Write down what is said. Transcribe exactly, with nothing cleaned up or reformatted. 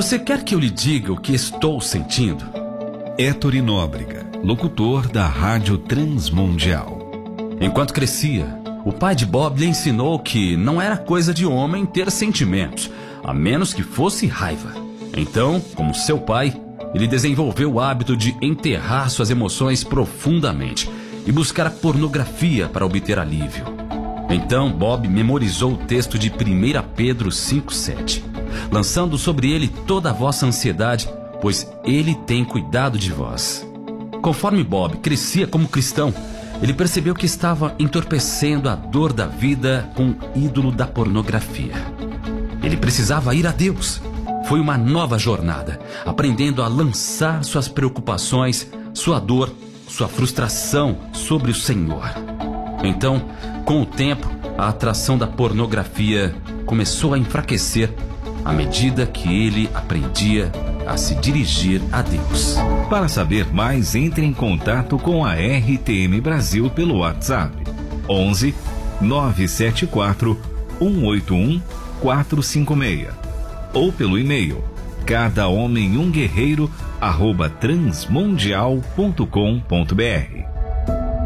Você quer que eu lhe diga o que estou sentindo? Héctor Nóbrega, locutor da Rádio Transmundial. Enquanto crescia, o pai de Bob lhe ensinou que não era coisa de homem ter sentimentos, a menos que fosse raiva. Então, como seu pai, ele desenvolveu o hábito de enterrar suas emoções profundamente e buscar a pornografia para obter alívio. Então, Bob memorizou o texto de primeira Pedro cinco, sete, lançando sobre ele toda a vossa ansiedade, pois ele tem cuidado de vós. Conforme Bob crescia como cristão, ele percebeu que estava entorpecendo a dor da vida com o ídolo da pornografia. Ele precisava ir a Deus. Foi uma nova jornada, aprendendo a lançar suas preocupações, sua dor, sua frustração sobre o Senhor. Então, com o tempo, a atração da pornografia começou a enfraquecer à medida que ele aprendia a se dirigir a Deus. Para saber mais, entre em contato com a R T M Brasil pelo WhatsApp onze, nove sete quatro, um oito um, quatro cinco seis ou pelo e-mail cada homem um guerreiro arroba transmundial ponto com ponto br.